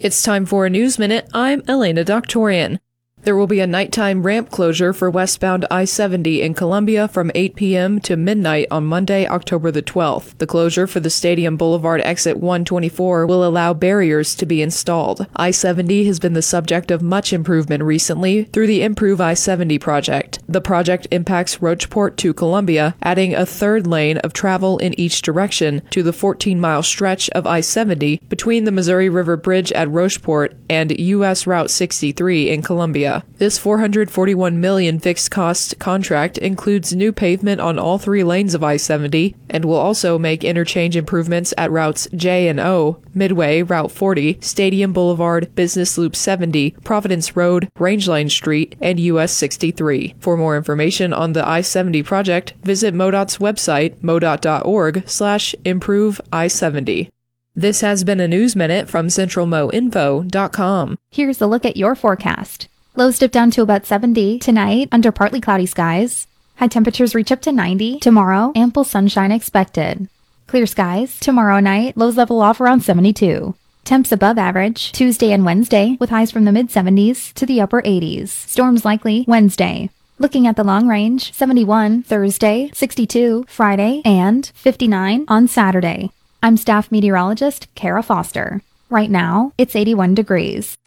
It's time for a News Minute. I'm Elena Doctorian. There will be a nighttime ramp closure for westbound I-70 in Columbia from 8 p.m. to midnight on Monday, October the 12th. The closure for the Stadium Boulevard exit 124 will allow barriers to be installed. I-70 has been the subject of much improvement recently through the Improve I-70 project. The project impacts Rocheport to Columbia, adding a third lane of travel in each direction to the 14-mile stretch of I-70 between the Missouri River Bridge at Rocheport and U.S. Route 63 in Columbia. This $441 million fixed-cost contract includes new pavement on all three lanes of I-70 and will also make interchange improvements at routes J and O, Midway, Route 40, Stadium Boulevard, Business Loop 70, Providence Road, Rangeline Street, and US 63. For more information on the I-70 project, visit MoDOT's website, modot.org/improve I-70. This has been a News Minute from CentralMoInfo.com. Here's a look at your forecast. Lows dip down to about 70 tonight under partly cloudy skies. High temperatures reach up to 90 tomorrow. Ample sunshine expected. Clear skies tomorrow night. Lows level off around 72. Temps above average Tuesday and Wednesday with highs from the mid-70s to the upper 80s. Storms likely Wednesday. Looking at the long range, 71 Thursday, 62 Friday, and 59 on Saturday. I'm staff meteorologist Kara Foster. Right now, it's 81 degrees.